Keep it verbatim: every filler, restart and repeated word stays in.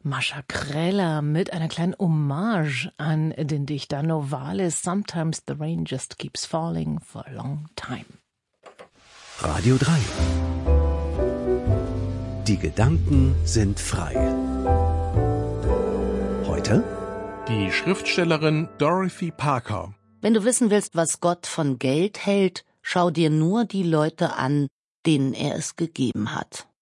Mascha Kreller mit einer kleinen Hommage an den Dichter Novalis. Sometimes the rain just keeps falling for a long time. Radio drei. Die Gedanken sind frei. Heute die Schriftstellerin Dorothy Parker. Wenn du wissen willst, was Gott von Geld hält, schau dir nur die Leute an, denen er es gegeben hat.